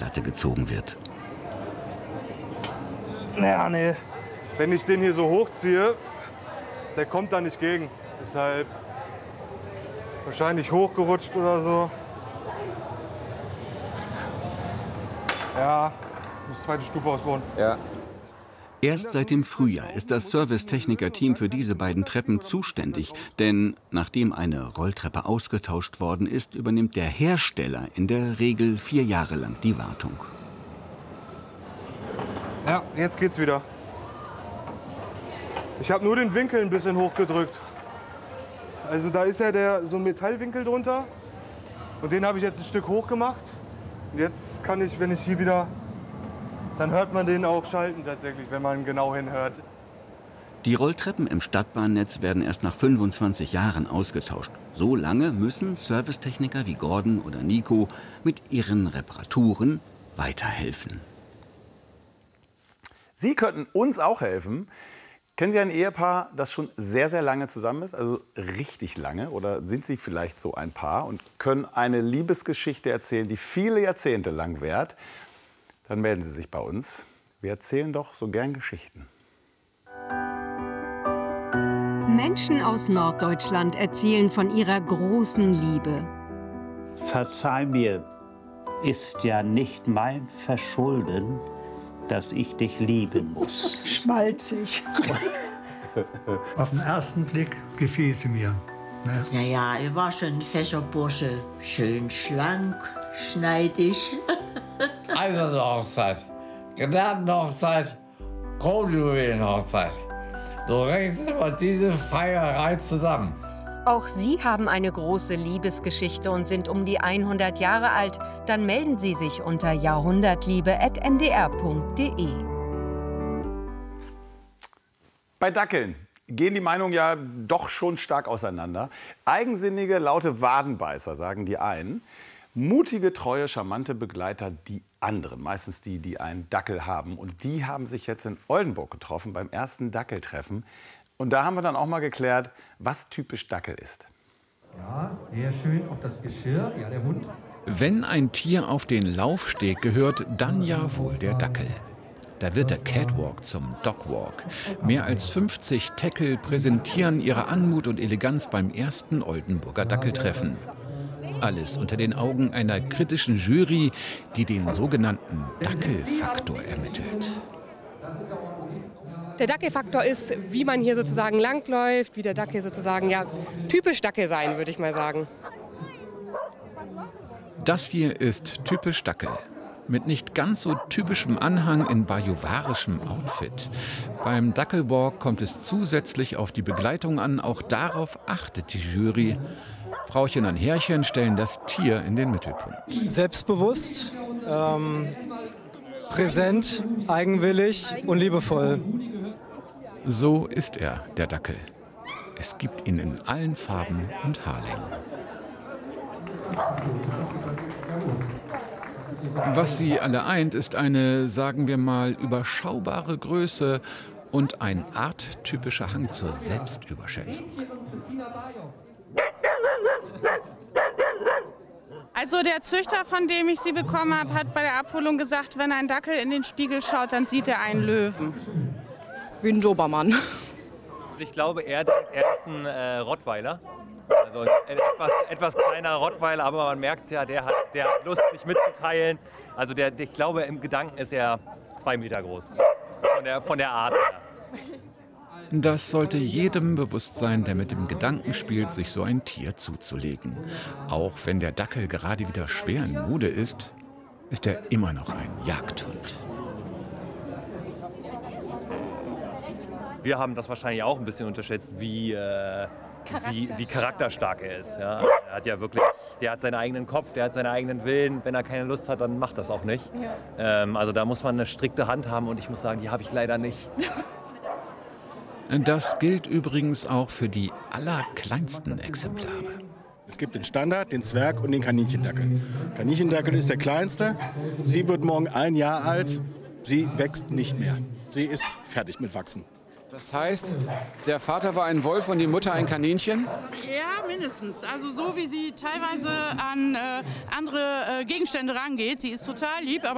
Karte gezogen wird. Naja, nee. Wenn ich den hier so hochziehe, der kommt da nicht gegen. Deshalb wahrscheinlich hochgerutscht oder so. Ja, muss zweite Stufe ausbauen. Ja. Erst seit dem Frühjahr ist das Servicetechniker-Team für diese beiden Treppen zuständig. Denn nachdem eine Rolltreppe ausgetauscht worden ist, übernimmt der Hersteller in der Regel 4 Jahre lang die Wartung. Ja, jetzt geht's wieder. Ich habe nur den Winkel ein bisschen hochgedrückt. Also da ist ja so ein Metallwinkel drunter. Und den habe ich jetzt ein Stück hoch gemacht. Und jetzt kann ich, wenn ich hier wieder... Dann hört man den auch schalten tatsächlich, wenn man genau hinhört. Die Rolltreppen im Stadtbahnnetz werden erst nach 25 Jahren ausgetauscht. So lange müssen Servicetechniker wie Gordon oder Nico mit ihren Reparaturen weiterhelfen. Sie könnten uns auch helfen. Kennen Sie ein Ehepaar, das schon sehr, sehr lange zusammen ist? Also richtig lange? Oder sind Sie vielleicht so ein Paar und können eine Liebesgeschichte erzählen, die viele Jahrzehnte lang währt? Dann melden Sie sich bei uns. Wir erzählen doch so gern Geschichten. Menschen aus Norddeutschland erzählen von ihrer großen Liebe. Verzeih mir, ist ja nicht mein Verschulden, dass ich dich lieben muss. Schmalzig. Auf den ersten Blick gefiel sie mir. Ne? Naja, er war schon ein fescher Bursche. Schön schlank, schneidig. Eiserne Hochzeit, Gnadenhochzeit, Kronjuwelenhochzeit. So rechnet immer diese Feierei zusammen. Auch Sie haben eine große Liebesgeschichte und sind um die 100 Jahre alt. Dann melden Sie sich unter jahrhundertliebe@ndr.de. Bei Dackeln gehen die Meinungen ja doch schon stark auseinander. Eigensinnige, laute Wadenbeißer, sagen die einen. Mutige, treue, charmante Begleiter die anderen. Meistens die, die einen Dackel haben. Und die haben sich jetzt in Oldenburg getroffen beim ersten Dackeltreffen. Und da haben wir dann auch mal geklärt, was typisch Dackel ist. Ja, sehr schön. Auch das Geschirr, ja, der Hund. Wenn ein Tier auf den Laufsteg gehört, dann ja wohl der Dackel. Da wird der Catwalk zum Dogwalk. Mehr als 50 Tackle präsentieren ihre Anmut und Eleganz beim ersten Oldenburger Dackeltreffen. Alles unter den Augen einer kritischen Jury, die den sogenannten Dackelfaktor ermittelt. Der Dackelfaktor ist, wie man hier sozusagen langläuft, wie der Dackel sozusagen, ja, typisch Dackel sein, würde ich mal sagen. Das hier ist typisch Dackel. Mit nicht ganz so typischem Anhang in bajuvarischem Outfit. Beim Dackelwalk kommt es zusätzlich auf die Begleitung an. Auch darauf achtet die Jury. Frauchen und Herrchen stellen das Tier in den Mittelpunkt. Selbstbewusst, präsent, eigenwillig und liebevoll. So ist er, der Dackel. Es gibt ihn in allen Farben und Haarlängen. Was sie alle eint, ist eine, sagen wir mal, überschaubare Größe und ein arttypischer Hang zur Selbstüberschätzung. Also der Züchter, von dem ich sie bekommen habe, hat bei der Abholung gesagt, wenn ein Dackel in den Spiegel schaut, dann sieht er einen Löwen. Wie ein Dobermann. Ich glaube, er ist ein Rottweiler. Also ein etwas kleiner Rottweiler, aber man merkt es ja, der hat Lust, sich mitzuteilen. Also ich glaube, im Gedanken ist er 2 Meter groß. Von der Art her. Das sollte jedem bewusst sein, der mit dem Gedanken spielt, sich so ein Tier zuzulegen. Auch wenn der Dackel gerade wieder schwer in Mode ist, ist er immer noch ein Jagdhund. Wir haben das wahrscheinlich auch ein bisschen unterschätzt, wie charakterstark er ist. Ja. Er hat ja wirklich, der hat seinen eigenen Kopf, der hat seinen eigenen Willen. Wenn er keine Lust hat, dann macht das auch nicht. Ja. Also da muss man eine strikte Hand haben und ich muss sagen, die habe ich leider nicht. Das gilt übrigens auch für die allerkleinsten Exemplare. Es gibt den Standard, den Zwerg und den Kaninchendackel. Kaninchendackel ist der kleinste. Sie wird morgen 1 Jahr alt. Sie wächst nicht mehr. Sie ist fertig mit Wachsen. Das heißt, der Vater war ein Wolf und die Mutter ein Kaninchen? Ja, mindestens. Also so wie sie teilweise an andere Gegenstände rangeht. Sie ist total lieb, aber